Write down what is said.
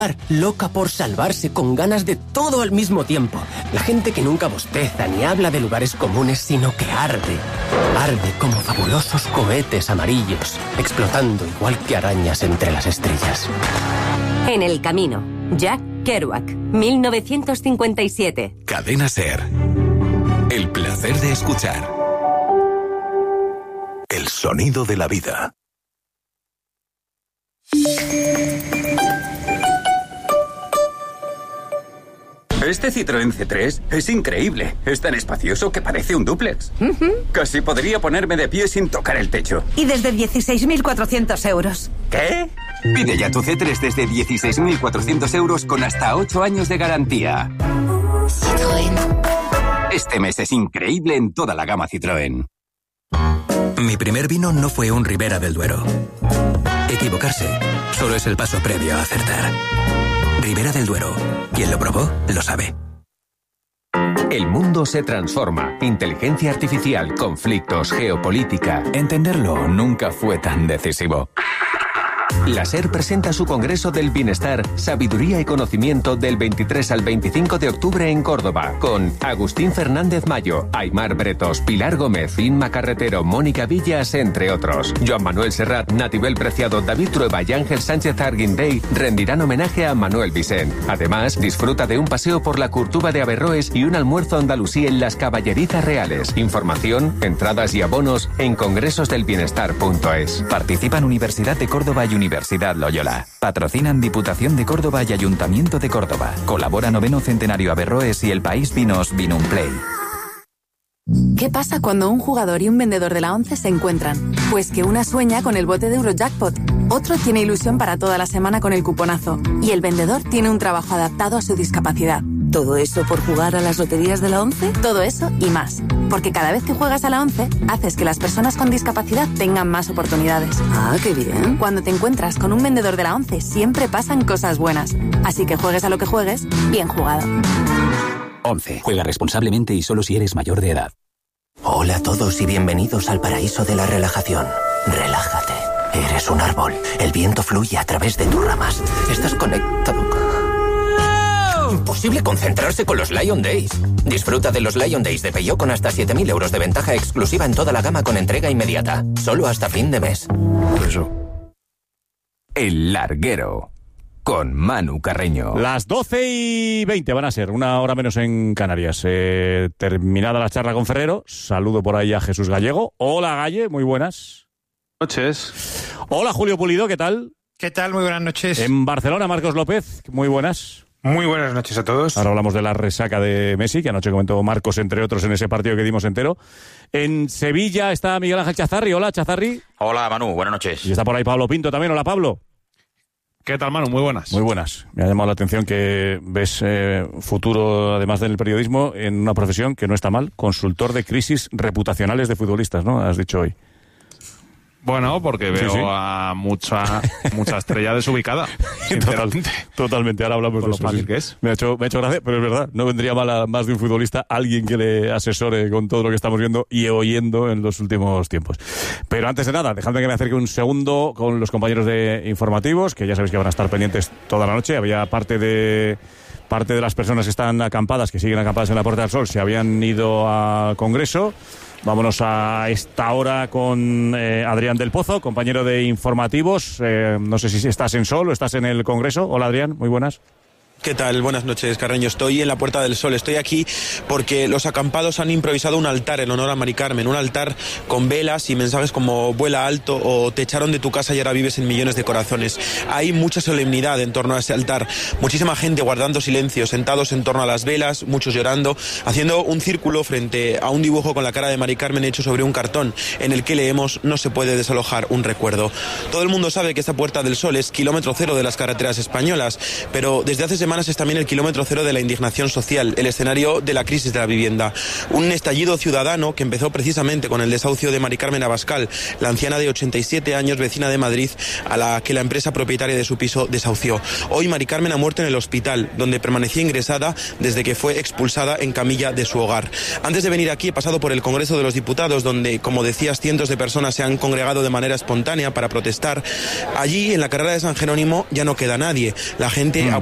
loca por salvarse, con ganas de todo al mismo tiempo. La gente que nunca bosteza ni habla de lugares comunes, sino que arde. Arde como fabulosos cohetes amarillos, explotando igual que arañas entre las estrellas. En el camino, Jack Kerouac, 1957. Cadena SER. El placer de escuchar. El sonido de la vida. Este Citroën C3 es increíble. Es tan espacioso que parece un dúplex. Casi podría ponerme de pie sin tocar el techo. Y desde 16.400 euros. ¿Qué? Pide ya tu C3 desde 16.400 euros con hasta 8 años de garantía. Citroën. Este mes es increíble en toda la gama Citroën. Mi primer vino no fue un Ribera del Duero. Equivocarse solo es el paso previo a acertar. Ribera del Duero. Quien lo probó, lo sabe. El mundo se transforma. Inteligencia artificial, conflictos, geopolítica. Entenderlo nunca fue tan decisivo. La SER presenta su Congreso del Bienestar, Sabiduría y Conocimiento del 23 al 25 de octubre en Córdoba, con Agustín Fernández Mayo, Aimar Bretos, Pilar Gómez, Inma Carretero, Mónica Villas, entre otros. Joan Manuel Serrat, Natibel Preciado, David Trueba y Ángel Sánchez Arguindey rendirán homenaje a Manuel Vicent. Además, disfruta de un paseo por la Curtuba de Averroes y un almuerzo andalusí en las Caballerizas Reales. Información, entradas y abonos en congresosdelbienestar.es. Participan Universidad de Córdoba y Universidad Loyola. Patrocinan Diputación de Córdoba y Ayuntamiento de Córdoba. Colabora 9º Centenario Averroes y El País Vinos Vinumplay. ¿Qué pasa cuando un jugador y un vendedor de la ONCE se encuentran? Pues que una sueña con el bote de Eurojackpot, otro tiene ilusión para toda la semana con el cuponazo y el vendedor tiene un trabajo adaptado a su discapacidad. ¿Todo eso por jugar a las loterías de la ONCE? Todo eso y más. Porque cada vez que juegas a la ONCE, haces que las personas con discapacidad tengan más oportunidades. Ah, qué bien. Cuando te encuentras con un vendedor de la ONCE, siempre pasan cosas buenas. Así que juegues a lo que juegues, bien jugado. 11. Juega responsablemente y solo si eres mayor de edad. Hola a todos y bienvenidos al paraíso de la relajación. Relájate. Eres un árbol. El viento fluye a través de tus ramas. Estás conectado. Imposible concentrarse con los Lion Days. Disfruta de los Lion Days de Peugeot con hasta 7.000 euros de ventaja exclusiva en toda la gama con entrega inmediata. Solo hasta fin de mes. Eso. El Larguero. Con Manu Carreño. Las 12:20 van a ser, una hora menos en Canarias. Terminada la charla con Ferrero, saludo por ahí a Jesús Gallego. Hola, Galle, muy buenas noches. Hola, Julio Pulido, ¿qué tal? ¿Qué tal? Muy buenas noches. En Barcelona, Marcos López, muy buenas. Muy buenas noches a todos. Ahora hablamos de la resaca de Messi, que anoche comentó Marcos, entre otros, en ese partido que dimos entero. En Sevilla está Miguel Ángel Chazarri. Hola, Chazarri. Hola, Manu, buenas noches. Y está por ahí Pablo Pinto también. Hola, Pablo. ¿Qué tal, Manu? Muy buenas. Muy buenas. Me ha llamado la atención que ves futuro, además del periodismo, en una profesión que no está mal, consultor de crisis reputacionales de futbolistas, ¿no? Has dicho hoy. Bueno, porque veo a mucha estrella desubicada. Totalmente, ahora hablamos de lo fácil que es. Me ha hecho gracia, pero es verdad, no vendría mal a más de un futbolista alguien que le asesore con todo lo que estamos viendo y oyendo en los últimos tiempos. Pero antes de nada, dejadme que me acerque un segundo con los compañeros de informativos, que ya sabéis que van a estar pendientes toda la noche. Había parte de las personas que están acampadas, que siguen acampadas en la Puerta del Sol, se habían ido al Congreso. Vámonos a esta hora con Adrián del Pozo, compañero de informativos. No sé si estás en Sol o estás en el Congreso. Hola, Adrián, muy buenas. ¿Qué tal? Buenas noches, Carreño. Estoy en la Puerta del Sol. Estoy aquí porque los acampados han improvisado un altar en honor a Mari Carmen. Un altar con velas y mensajes como vuela alto o te echaron de tu casa y ahora vives en millones de corazones. Hay mucha solemnidad en torno a ese altar. Muchísima gente guardando silencio, sentados en torno a las velas, muchos llorando, haciendo un círculo frente a un dibujo con la cara de Mari Carmen hecho sobre un cartón en el que leemos: no se puede desalojar un recuerdo. Todo el mundo sabe que esta Puerta del Sol es kilómetro cero de las carreteras españolas, pero desde hace semanas semanas es también el kilómetro cero de la indignación social, el escenario de la crisis de la vivienda. Un estallido ciudadano que empezó precisamente con el desahucio de Mari Carmen Abascal, la anciana de 87 años, vecina de Madrid, a la que la empresa propietaria de su piso desahució. Hoy Mari Carmen ha muerto en el hospital, donde permanecía ingresada desde que fue expulsada en camilla de su hogar. Antes de venir aquí he pasado por el Congreso de los Diputados, donde, como decías, cientos de personas se han congregado de manera espontánea para protestar. Allí, en la carrera de San Jerónimo, ya no queda nadie. La gente